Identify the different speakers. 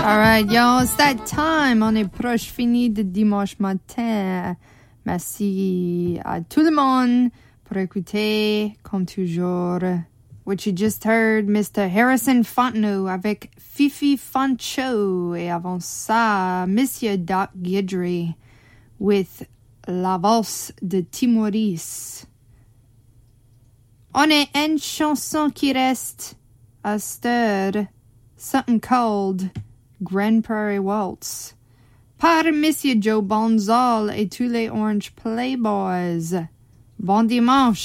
Speaker 1: All right, y'all, it's that time. On est proche fini de dimanche matin. Merci à tout le monde pour écouter, comme toujours. What you just heard, Mr. Harrison Fontenot avec Fifi Fancho. Et avant ça, Monsieur Doc Guidry with La Valse de Timoris. On est une chanson qui reste à cette heure. Something called Grand Prairie Waltz. Par Monsieur Joe Bonzal et tous les Orange Playboys. Bon dimanche.